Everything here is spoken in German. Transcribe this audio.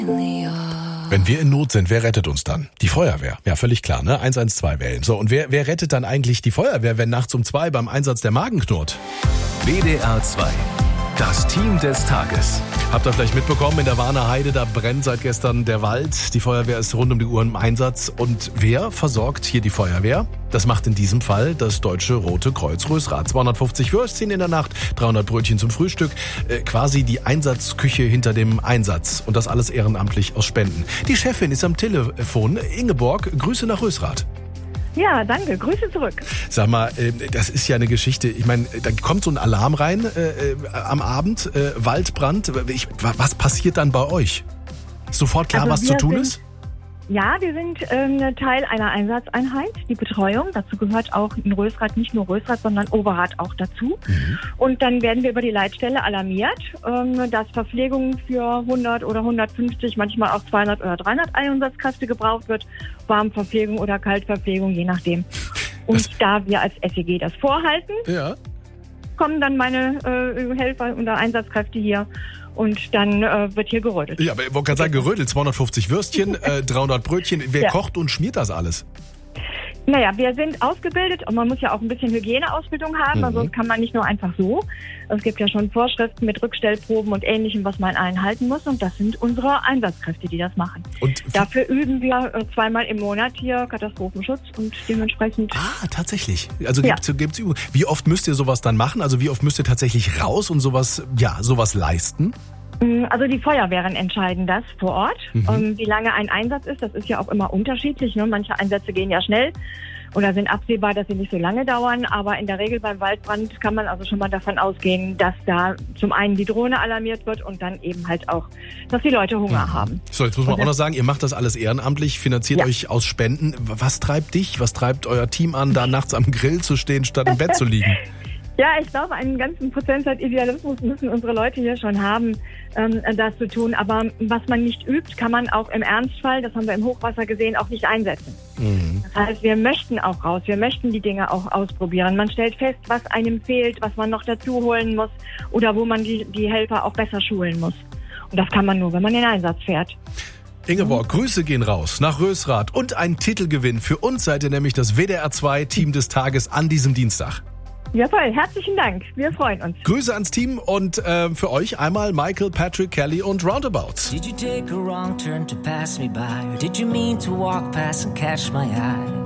Wenn wir in Not sind, wer rettet uns dann? Die Feuerwehr. Ja, völlig klar, ne? 112 wählen. So, und wer rettet dann eigentlich die Feuerwehr, wenn nachts um 2 beim Einsatz der Magen knurrt? WDR 2. Das Team des Tages. Habt ihr vielleicht mitbekommen, in der Warner Heide, da brennt seit gestern der Wald. Die Feuerwehr ist rund um die Uhr im Einsatz. Und wer versorgt hier die Feuerwehr? Das macht in diesem Fall das Deutsche Rote Kreuz Rösrath. 250 Würstchen in der Nacht, 300 Brötchen zum Frühstück. Quasi die Einsatzküche hinter dem Einsatz. Und das alles ehrenamtlich aus Spenden. Die Chefin ist am Telefon. Ingeborg, Grüße nach Rösrath. Ja, danke. Grüße zurück. Sag mal, das ist ja eine Geschichte. Ich meine, da kommt so ein Alarm rein am Abend, Waldbrand. Was passiert dann bei euch? Ist sofort klar, was zu tun ist? Ja, wir sind Teil einer Einsatzeinheit, die Betreuung. Dazu gehört auch in Rösrath, nicht nur Rösrath, sondern Overath auch dazu. Mhm. Und dann werden wir über die Leitstelle alarmiert, dass Verpflegung für 100 oder 150, manchmal auch 200 oder 300 Einsatzkräfte gebraucht wird. Warmverpflegung oder Kaltverpflegung, je nachdem. Und da wir als SEG das vorhalten, kommen dann meine Helfer oder Einsatzkräfte hier. Und dann wird hier gerödelt. Ja, aber ich wollte gerade sagen, gerödelt, 250 Würstchen, 300 Brötchen. Wer kocht und schmiert das alles? Naja, wir sind ausgebildet und man muss ja auch ein bisschen Hygieneausbildung haben, sonst kann man nicht nur einfach so. Es gibt ja schon Vorschriften mit Rückstellproben und Ähnlichem, was man einhalten muss, und das sind unsere Einsatzkräfte, die das machen. Und dafür üben wir 2-mal im Monat hier Katastrophenschutz und dementsprechend... Ah, tatsächlich. Also gibt's Übungen. Wie oft müsst ihr sowas dann machen? Also wie oft müsst ihr tatsächlich raus und sowas leisten? Also die Feuerwehren entscheiden das vor Ort. Wie lange ein Einsatz ist, das ist ja auch immer unterschiedlich. Ne? Manche Einsätze gehen ja schnell oder sind absehbar, dass sie nicht so lange dauern. Aber in der Regel beim Waldbrand kann man also schon mal davon ausgehen, dass da zum einen die Drohne alarmiert wird und dann eben halt auch, dass die Leute Hunger haben. So, jetzt muss man auch noch sagen, ihr macht das alles ehrenamtlich, finanziert euch aus Spenden. Was treibt dich, was treibt euer Team an, da nachts am Grill zu stehen, statt im Bett zu liegen? Ja, ich glaube, einen ganzen Prozentsatz Idealismus müssen unsere Leute hier schon haben, das zu tun. Aber was man nicht übt, kann man auch im Ernstfall, das haben wir im Hochwasser gesehen, auch nicht einsetzen. Das heißt, wir möchten auch raus, wir möchten die Dinge auch ausprobieren. Man stellt fest, was einem fehlt, was man noch dazu holen muss oder wo man die Helfer auch besser schulen muss. Und das kann man nur, wenn man in den Einsatz fährt. Ingeborg, Grüße gehen raus nach Rösrath und ein Titelgewinn. Für uns seid ihr nämlich das WDR 2 Team des Tages an diesem Dienstag. Ja, toll. Herzlichen Dank. Wir freuen uns. Grüße ans Team und für euch einmal Michael, Patrick, Kelly und Roundabouts. Did you take a wrong turn to pass me by? Or did you mean to walk past and catch my eye?